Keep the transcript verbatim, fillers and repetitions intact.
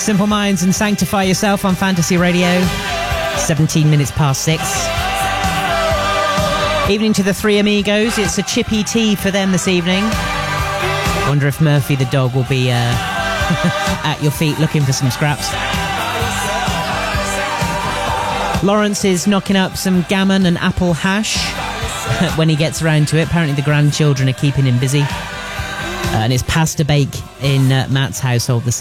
Simple Minds and Sanctify Yourself on Fantasy Radio. seventeen minutes past six. Evening to the Three Amigos. It's a chippy tea for them this evening. Wonder if Murphy the dog will be uh, at your feet looking for some scraps. Lawrence is knocking up some gammon and apple hash when he gets around to it. Apparently the grandchildren are keeping him busy. Uh, and it's pasta bake in uh, Matt's household this